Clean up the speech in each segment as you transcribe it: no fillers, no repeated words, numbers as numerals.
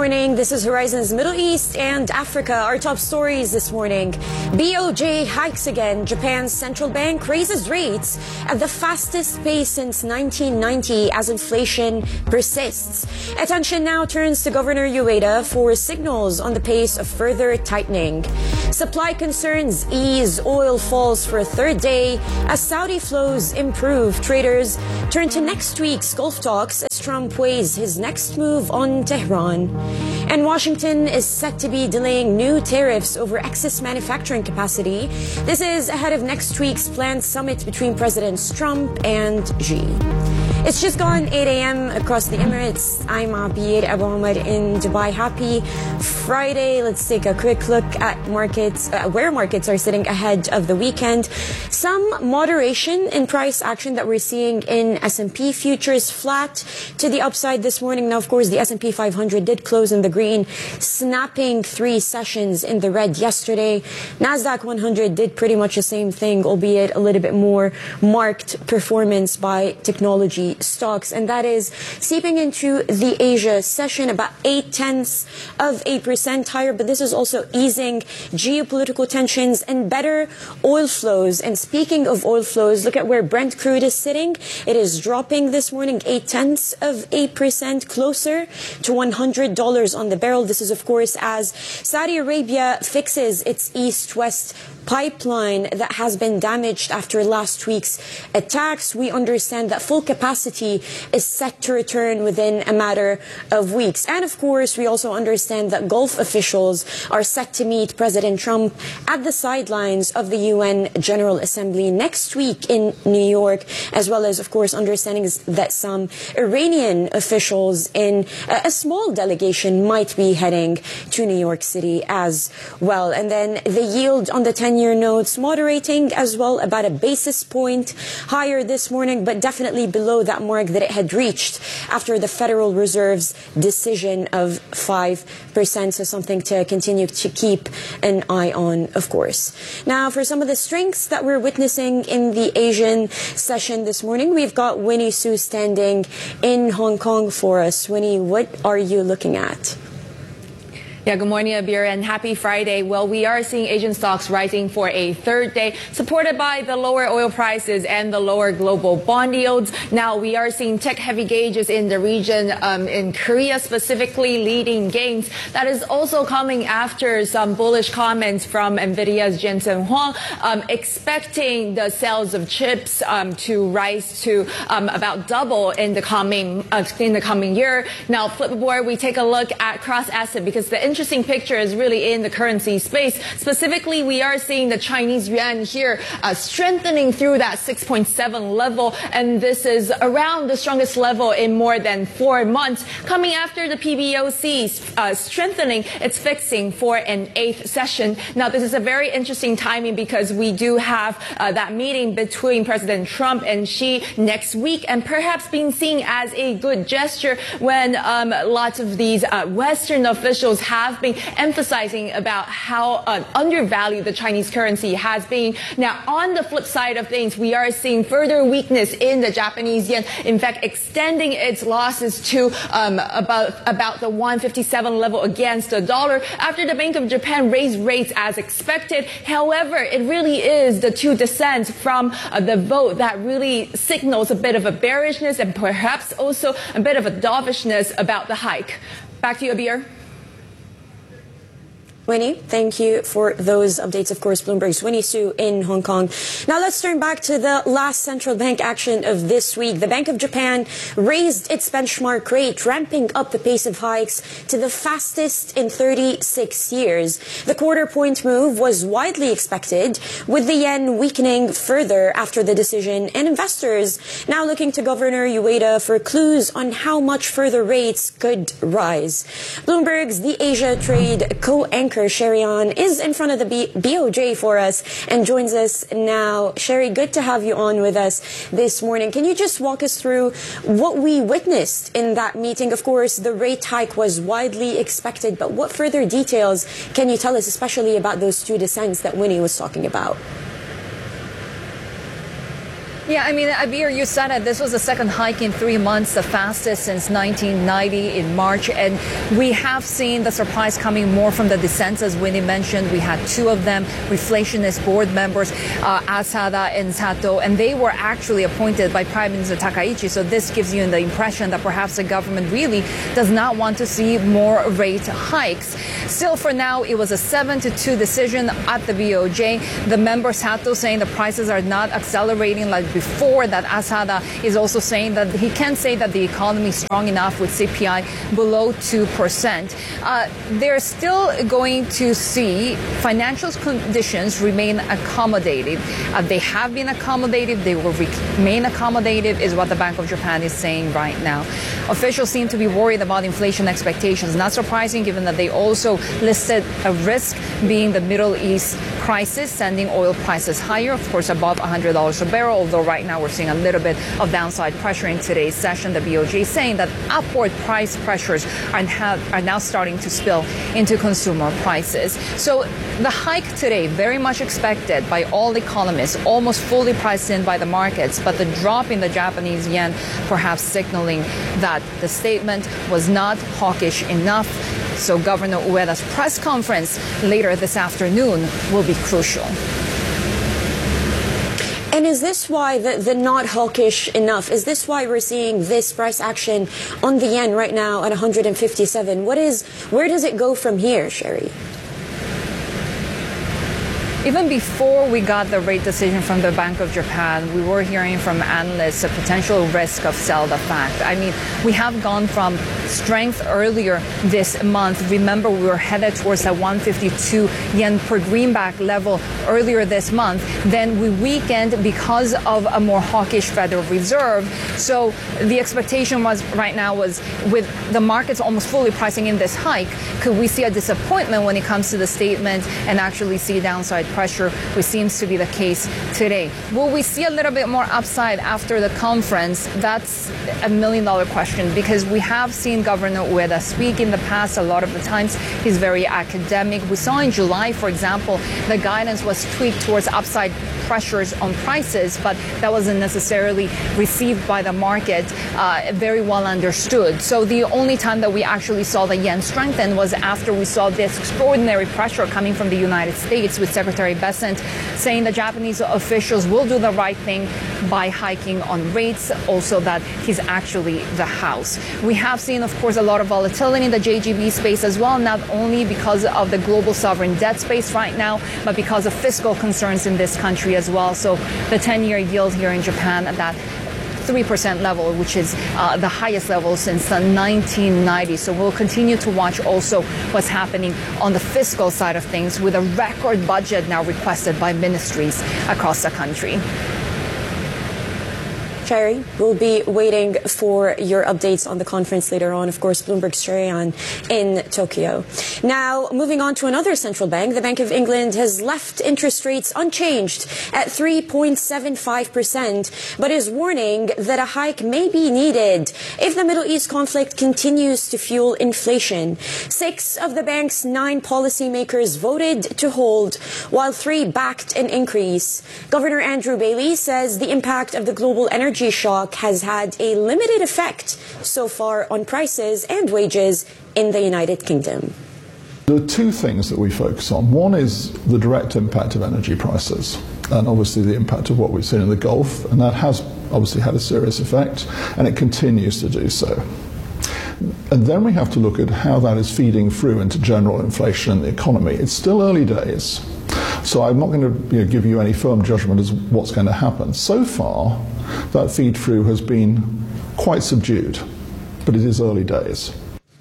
morning. This is Horizon's Middle East and Africa. Our top stories this morning. BOJ hikes again. Japan's central bank raises rates at the fastest pace since 1990 as inflation persists. Attention now turns to Governor Ueda for signals on the pace of further tightening. Supply concerns ease. Oil falls for a third day as Saudi flows improve. Traders turn to next week's Gulf talks as Trump weighs his next move on Tehran. And Washington is set to be delaying new tariffs over excess manufacturing capacity. This is ahead of next week's planned summit between Presidents Trump and Xi. It's just gone 8 a.m. across the Emirates. I'm Abir Abu Omar in Dubai. Happy Friday. Let's take a quick look at markets, where markets are sitting ahead of the weekend. Some moderation in price action that we're seeing in S&P futures, flat to the upside this morning. Now, of course, the S&P 500 did close in the green, snapping 3 sessions in the red yesterday. Nasdaq 100 did pretty much the same thing, albeit a little bit more marked performance by technology stocks, and that is seeping into the Asia session about 0.8% higher, but this is also easing geopolitical tensions and better oil flows. And speaking of oil flows, look at where Brent crude is sitting. It is dropping this morning 0.8%, closer to $100 on the barrel. This is, of course, as Saudi Arabia fixes its east-west pipeline that has been damaged after last week's attacks. We understand that full capacity is set to return within a matter of weeks. And of course, we also understand that Gulf officials are set to meet President Trump at the sidelines of the UN General Assembly next week in New York, as well as, of course, understanding that some Iranian officials in a small delegation might be heading to New York City as well. And then the yield on the 10-year notes moderating as well, about a basis point higher this morning, but definitely below that mark that it had reached after the Federal Reserve's decision of 5%. So something to continue to keep an eye on, of course. Now, for some of the strengths that we're witnessing in the Asian session this morning, we've got Winnie Su standing in Hong Kong for us. Winnie, what are you looking at? Yeah, good morning, Abir, and happy Friday. Well, we are seeing Asian stocks rising for a third day, supported by the lower oil prices and the lower global bond yields. Now, we are seeing tech-heavy gauges in the region, in Korea specifically, leading gains. That is also coming after some bullish comments from NVIDIA's Jensen Huang, expecting the sales of chips to rise to about double in the coming year. Now, Flipboard, we take a look at cross-asset because the interesting picture is really in the currency space. Specifically, we are seeing the Chinese yuan here strengthening through that 6.7 level, and this is around the strongest level in more than 4 months, coming after the PBOC strengthening its fixing for an 8th session. Now, this is a very interesting timing because we do have that meeting between President Trump and Xi next week, and perhaps being seen as a good gesture when lots of these Western officials have been emphasizing about how undervalued the Chinese currency has been. Now, on the flip side of things, we are seeing further weakness in the Japanese yen, in fact, extending its losses to about the 157 level against the dollar after the Bank of Japan raised rates as expected. However, it really is the 2 dissents from the vote that really signals a bit of a bearishness and perhaps also a bit of a dovishness about the hike. Back to you, Abir. Winnie, thank you for those updates. Of course, Bloomberg's Winnie Su in Hong Kong. Now let's turn back to the last central bank action of this week. The Bank of Japan raised its benchmark rate, ramping up the pace of hikes to the fastest in 36 years. The quarter-point move was widely expected, with the yen weakening further after the decision, and investors now looking to Governor Ueda for clues on how much further rates could rise. Bloomberg's The Asia Trade co-anchor Sherry On is in front of the BOJ for us and joins us now. Sherry, good to have you on with us this morning. Can you just walk us through what we witnessed in that meeting? Of course, the rate hike was widely expected, but what further details can you tell us, especially about those 2 dissents that Winnie was talking about? Yeah, I mean, Abir, you said it. This was the second hike in 3 months, the fastest since 1990 in March. And we have seen the surprise coming more from the dissents, as Winnie mentioned. We had two of them, reflationist board members, Asada and Sato, and they were actually appointed by Prime Minister Takaichi. So this gives you the impression that perhaps the government really does not want to see more rate hikes. Still, for now, it was a 7-2 decision at the BOJ. The member Sato saying the prices are not accelerating like before. That Asada is also saying that he can say that the economy is strong enough with CPI below 2%. They're still going to see financial conditions remain accommodative. They have been accommodative. They will remain accommodative is what the Bank of Japan is saying right now. Officials seem to be worried about inflation expectations. Not surprising, given that they also listed a risk being the Middle East crisis, sending oil prices higher, of course, above $100 a barrel, although right now we're seeing a little bit of downside pressure in today's session. The BOJ saying that upward price pressures are now starting to spill into consumer prices. So the hike today, very much expected by all economists, almost fully priced in by the markets, but the drop in the Japanese yen perhaps signaling that the statement was not hawkish enough. So Governor Ueda's press conference later this afternoon will be crucial. And is this why the not hawkish enough? Is this why we're seeing this price action on the yen right now at 157? Where does it go from here, Sherry? Even before we got the rate decision from the Bank of Japan, we were hearing from analysts a potential risk of sell the fact. I mean, we have gone from strength earlier this month. Remember, we were headed towards that 152 yen per greenback level earlier this month. Then we weakened because of a more hawkish Federal Reserve. So the expectation was right now was with the markets almost fully pricing in this hike, could we see a disappointment when it comes to the statement and actually see downside pressure, which seems to be the case today. Will we see a little bit more upside after the conference? That's $1 million question, because we have seen Governor Ueda speak in the past. A lot of the times he's very academic. We saw in July, for example, the guidance was tweaked towards upside pressures on prices, but that wasn't necessarily received by the market very well understood. So the only time that we actually saw the yen strengthen was after we saw this extraordinary pressure coming from the United States, with Secretary Bessent saying the Japanese officials will do the right thing by hiking on rates, also that he's actually the house. We have seen, of course, a lot of volatility in the JGB space as well, not only because of the global sovereign debt space right now, but because of fiscal concerns in this country as well. So the 10-year yield here in Japan at that 3% level, which is the highest level since the 1990s. So we'll continue to watch also what's happening on the fiscal side of things, with a record budget now requested by ministries across the country. Sherry, we'll be waiting for your updates on the conference later on. Of course, Bloomberg's Sherry An in Tokyo. Now, moving on to another central bank, the Bank of England has left interest rates unchanged at 3.75%, but is warning that a hike may be needed if the Middle East conflict continues to fuel inflation. 6 of the bank's 9 policymakers voted to hold, while 3 backed an increase. Governor Andrew Bailey says the impact of the global energy shock has had a limited effect so far on prices and wages in the United Kingdom. There are 2 things that we focus on. One is the direct impact of energy prices, and obviously the impact of what we've seen in the Gulf, and that has obviously had a serious effect, and it continues to do so. And then we have to look at how that is feeding through into general inflation in the economy. It's still early days, so I'm not going to give you any firm judgment as what's going to happen. So far, that feed-through has been quite subdued, but it is early days.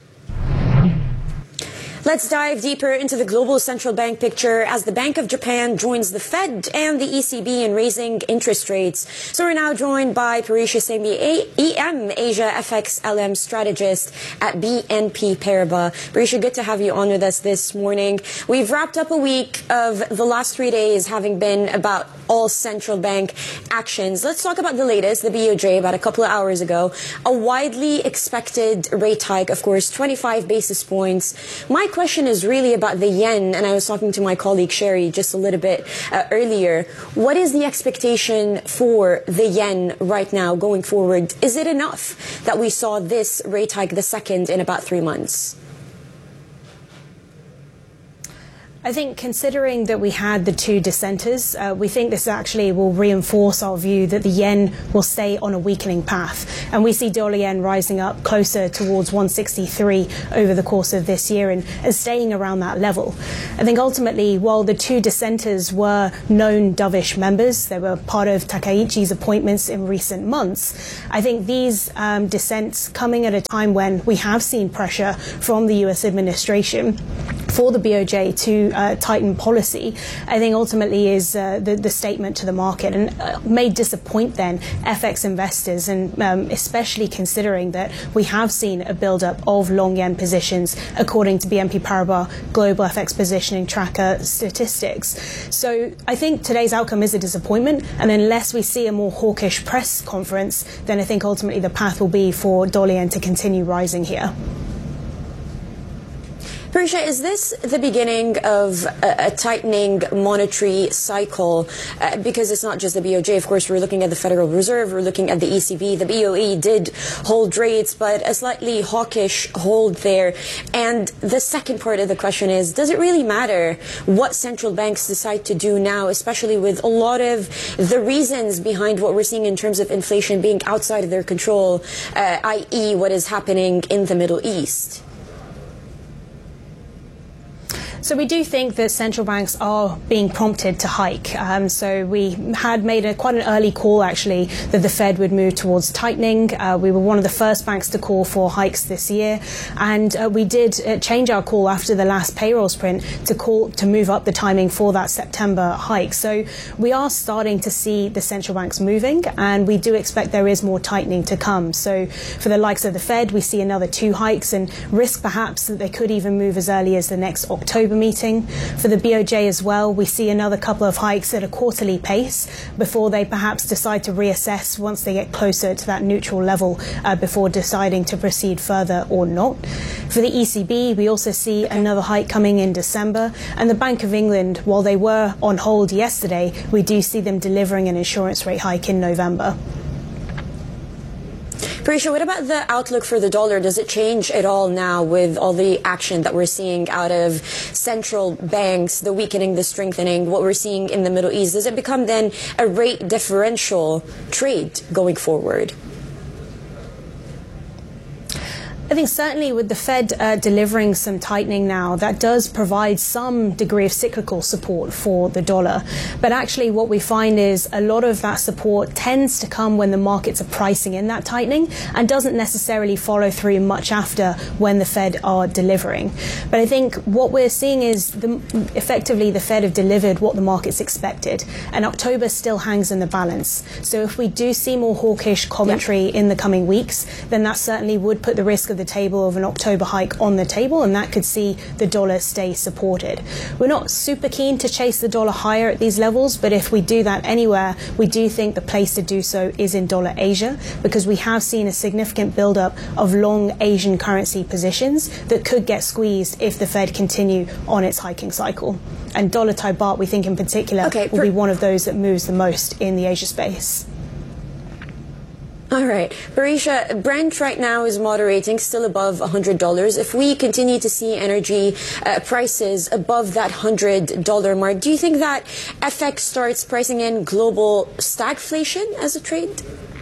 Let's dive deeper into the global central bank picture as the Bank of Japan joins the Fed and the ECB in raising interest rates. So we're now joined by Parisha Semi, EM Asia FX LM strategist at BNP Paribas. Parisha, good to have you on with us this morning. We've wrapped up a week of the last 3 days having been about all central bank actions. Let's talk about the latest, the BOJ, about a couple of hours ago. A widely expected rate hike, of course, 25 basis points. My question is really about the yen, and I was talking to my colleague Sherry just a little bit earlier. What is the expectation for the yen right now going forward? Is it enough that we saw this rate hike, the second in about 3 months? I think considering that we had the two dissenters, we think this actually will reinforce our view that the yen will stay on a weakening path. And we see dollar yen rising up closer towards 163 over the course of this year and staying around that level. I think ultimately, while the two dissenters were known dovish members, they were part of Takaichi's appointments in recent months, I think these dissents coming at a time when we have seen pressure from the US administration for the BOJ to tighten policy, I think ultimately is the statement to the market, and may disappoint then FX investors, and especially considering that we have seen a build-up of long yen positions according to BNP Paribas Global FX Positioning Tracker statistics. So I think today's outcome is a disappointment, and unless we see a more hawkish press conference, then I think ultimately the path will be for dollar yen to continue rising here. Parisha, is this the beginning of a tightening monetary cycle? Because it's not just the BOJ. Of course, we're looking at the Federal Reserve, we're looking at the ECB. The BOE did hold rates, but a slightly hawkish hold there. And the second part of the question is, does it really matter what central banks decide to do now, especially with a lot of the reasons behind what we're seeing in terms of inflation being outside of their control, i.e. what is happening in the Middle East? So we do think that central banks are being prompted to hike. So we had made quite an early call, actually, that the Fed would move towards tightening. We were one of the first banks to call for hikes this year. And we did change our call after the last payroll sprint to move up the timing for that September hike. So we are starting to see the central banks moving, and we do expect there is more tightening to come. So for the likes of the Fed, we see another 2 hikes, and risk perhaps that they could even move as early as the next October meeting. For the BOJ as well, we see another couple of hikes at a quarterly pace before they perhaps decide to reassess once they get closer to that neutral level before deciding to proceed further or not. For the ECB, we also see another hike coming in December. And the Bank of England, while they were on hold yesterday, we do see them delivering an insurance rate hike in November. Parisha, what about the outlook for the dollar? Does it change at all now with all the action that we're seeing out of central banks, the weakening, the strengthening, what we're seeing in the Middle East? Does it become then a rate differential trade going forward? I think certainly with the Fed delivering some tightening now, that does provide some degree of cyclical support for the dollar. But actually what we find is a lot of that support tends to come when the markets are pricing in that tightening and doesn't necessarily follow through much after when the Fed are delivering. But I think what we're seeing is effectively the Fed have delivered what the markets expected, and October still hangs in the balance. So if we do see more hawkish commentary in the coming weeks, then that certainly would put the risk of the table of an October hike on the table, and that could see the dollar stay supported. We're not super keen to chase the dollar higher at these levels, but if we do that anywhere, we do think the place to do so is in dollar Asia, because we have seen a significant buildup of long Asian currency positions that could get squeezed if the Fed continue on its hiking cycle. And dollar Thai baht, we think in particular, will be one of those that moves the most in the Asia space. All right. Parisha, Brent right now is moderating, still above $100. If we continue to see energy prices above that $100 mark, do you think that FX starts pricing in global stagflation as a trade?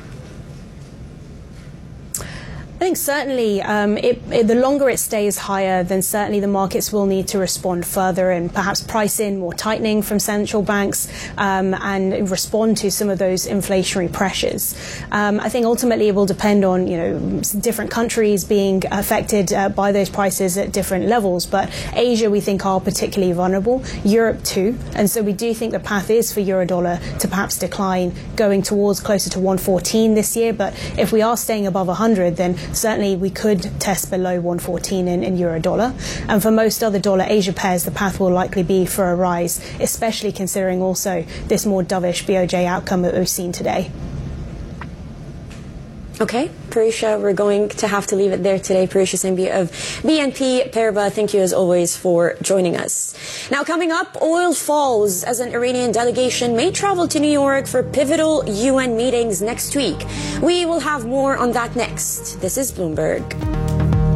I think certainly the longer it stays higher, then certainly the markets will need to respond further and perhaps price in more tightening from central banks and respond to some of those inflationary pressures. I think ultimately it will depend on, different countries being affected by those prices at different levels. But Asia, we think, are particularly vulnerable. Europe too. And so we do think the path is for euro-dollar to perhaps decline, going towards closer to 114 this year. But if we are staying above 100, then certainly we could test below 114 in euro-dollar. And for most other dollar-Asia pairs, the path will likely be for a rise, especially considering also this more dovish BOJ outcome that we've seen today. Okay. Parisha, we're going to have to leave it there today. Parisha Simbi of BNP Paribas, thank you as always for joining us. Now coming up, oil falls as an Iranian delegation may travel to New York for pivotal UN meetings next week. We will have more on that next. This is Bloomberg.